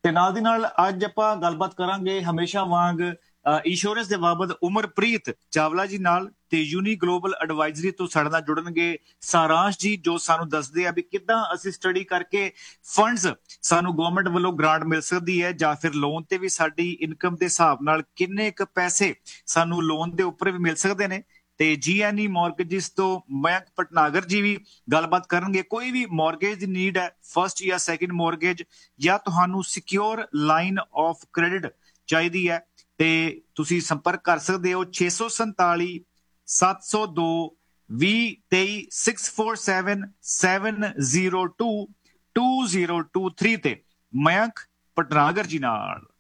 ਤੇ ਨਾਲ ਦੀ ਨਾਲ ਅੱਜ ਆਪਾਂ ਗੱਲਬਾਤ ਕਰਾਂਗੇ ਹਮੇਸ਼ਾ ਵਾਂਗ ਇੰਸ਼ੋਰੈਂਸ ਦੇ ਬਾਬਤ ਉਮਰਪ੍ਰੀਤ ਚਾਵਲਾ ਜੀ ਨਾਲ ਤੇ ਯੂਨੀ ਗਲੋਬਲ ਐਡਵਾਈਜ਼ਰੀ ਤੋਂ ਸਾਡੇ ਨਾਲ ਜੁੜਨਗੇ ਸਾਰਾਂਸ਼ ਜੀ, ਜੋ ਸਾਨੂੰ ਦੱਸਦੇ ਆ ਵੀ ਕਿੱਦਾਂ ਅਸੀਂ ਸਟੱਡੀ ਕਰਕੇ ਫੰਡਸ ਸਾਨੂੰ ਗਵਰਨਮੈਂਟ ਵੱਲੋਂ ਗ੍ਰਾਂਟ ਮਿਲ ਸਕਦੀ ਹੈ ਜਾਂ ਫਿਰ ਲੋਨ ਤੇ ਵੀ ਸਾਡੀ ਇਨਕਮ ਦੇ ਹਿਸਾਬ ਨਾਲ ਕਿੰਨੇ ਕੁ ਪੈਸੇ ਸਾਨੂੰ ਲੋਨ ਦੇ ਉੱਪਰ ਵੀ ਮਿਲ ਸਕਦੇ ਨੇ। ਤੇ ਜੀਐਨਈ ਮੌਰਗੇਜਿਸ ਤੋਂ ਮਯੰਕ ਭਟਨਾਗਰ ਜੀ ਵੀ ਗੱਲਬਾਤ ਕਰਨਗੇ। ਕੋਈ ਵੀ ਮੌਰਗੇਜ ਦੀ ਨੀਡ ਹੈ, ਫਸਟ ਜਾਂ ਸੈਕਿੰਡ ਮੌਰਗੇਜ, ਜਾਂ ਤੁਹਾਨੂੰ ਸਿਕਿਉਰ ਲਾਈਨ ਆਫ ਕ੍ਰੈਡਿਟ ਚਾਹੀਦੀ ਹੈ ਤੇ ਤੁਸੀਂ ਸੰਪਰਕ ਕਰ ਸਕਦੇ ਹੋ 647 702 2023 647 702 2023 ਤੇ ਮਯੰਕ ਭਟਨਾਗਰ ਜੀ ਨਾਲ।